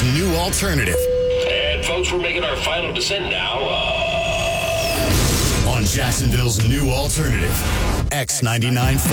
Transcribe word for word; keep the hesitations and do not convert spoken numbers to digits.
new alternative. And folks, we're making our final descent now. Uh... On Jacksonville's new alternative, X ninety-nine point five.